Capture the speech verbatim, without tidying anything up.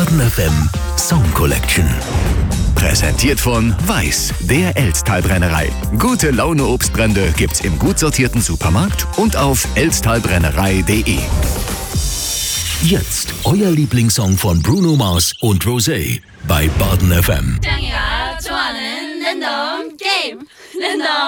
Baden F M Song Collection. Präsentiert von Weiß, der Elsttalbrennerei. Gute Laune Obstbrände gibt's im gut sortierten Supermarkt und auf elsttalbrennerei punkt de. Jetzt euer Lieblingssong von Bruno Mars und Rosé bei Baden F M. 짱이가 좋아하는 랜덤 게임 랜덤